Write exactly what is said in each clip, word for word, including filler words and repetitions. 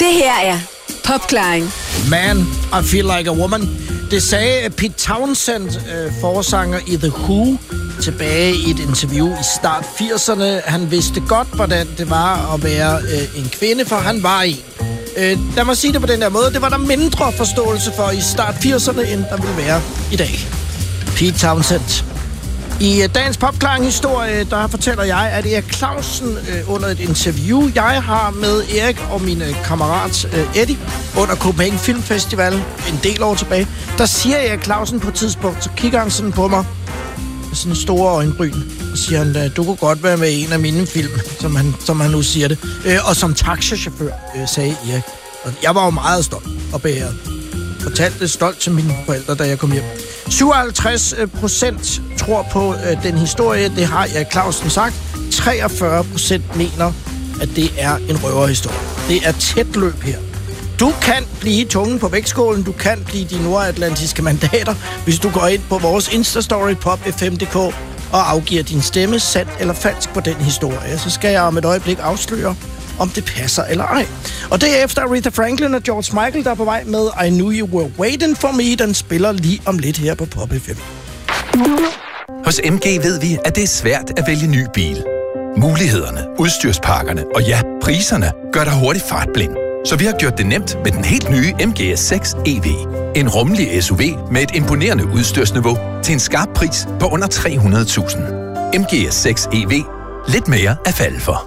Det her er Popklaring. Man, I feel like a woman. Det sagde Pete Townshend, øh, forsanger i The Who, tilbage i et interview i start firserne. Han vidste godt, hvordan det var at være øh, en kvinde, for han var en. Øh, lad mig sige det på den der måde. Det var der mindre forståelse for i start firserne, end der ville være i dag. Pete Townshend. I uh, dagens Popklaring-historie, der fortæller jeg, at Erik Clausen uh, under et interview, jeg har med Erik og min uh, kammerat uh, Eddie under Copenhagen Film Festival en del år tilbage, der siger Erik Clausen på et tidspunkt, så kigger han sådan på mig med sådan store øjenbryn, og siger han, du kunne godt være med i en af mine film, som han, som han nu siger det, uh, og som taxachauffør, uh, sagde Erik. Og jeg var jo meget stolt og beæret. Fortalte det stolt til mine forældre, da jeg kom hjem. syvoghalvtreds procent tror på øh, den historie, det har Erik Clausen sagt. treogfyrre procent mener, at det er en røverhistorie. Det er tæt løb her. Du kan blive tungen på vægtskålen, du kan blive de nordatlantiske mandater, hvis du går ind på vores Instastory pop f m punktum d k og afgiver din stemme, sandt eller falsk på den historie. Så skal jeg om et øjeblik afsløre, om det passer eller ej. Og det er efter Aretha Franklin og George Michael, der er på vej med I Knew You Were Waiting For Me. Den spiller lige om lidt her på Pop F M. Hos M G ved vi, at det er svært at vælge ny bil. Mulighederne, udstyrspakkerne og ja, priserne gør dig hurtigt fartblind. Så vi har gjort det nemt med den helt nye M G S seks E V. En rummelig S U V med et imponerende udstyrsniveau til en skarp pris på under tre hundrede tusind. M G S seks E V. Lidt mere at falde for.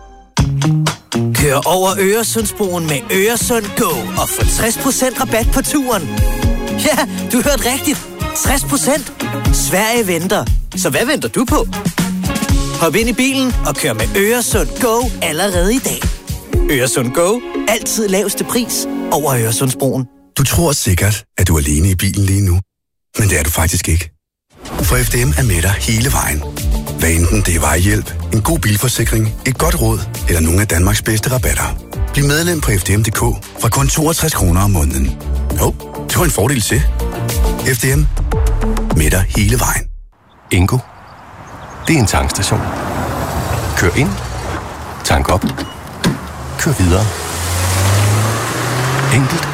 Kør over Øresundsbroen med Øresund Go og få tres procent rabat på turen. Ja, du hørte rigtigt. tres procent. Sverige venter. Så hvad venter du på? Hop ind i bilen og kør med Øresund Go allerede i dag. Øresund Go. Altid laveste pris over Øresundsbroen. Du tror sikkert, at du er alene i bilen lige nu. Men det er du faktisk ikke. For F D M er med dig hele vejen. Hvad enten det er vejhjælp, en god bilforsikring, et godt råd eller nogle af Danmarks bedste rabatter. Bliv medlem på f d m punktum d k fra kun toogtres kroner om måneden. Jo, det var en fordel til. F D M. Med dig hele vejen. Ingo. Det er en tankstation. Kør ind. Tank op. Kør videre. Enkelt